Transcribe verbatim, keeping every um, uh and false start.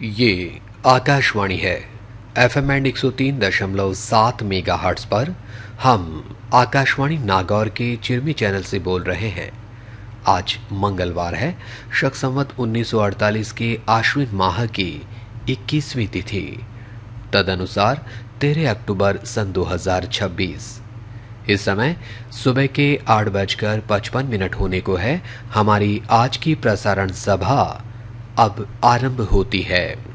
ये आकाशवाणी है। F M and एक सौ तीन दशमलव सात मेगा हर्ट्स पर हम आकाशवाणी नागौर के चिरमी चैनल से बोल रहे हैं। आज मंगलवार है, शक संवत उन्नीस सौ अड़तालीस के आश्विन माह की इक्कीसवीं तिथि, तदनुसार तेरह अक्टूबर सन दो हजार छब्बीस। इस समय सुबह के आठ बजकर पचपन मिनट होने को है। हमारी आज की प्रसारण सभा अब आरंभ होती है।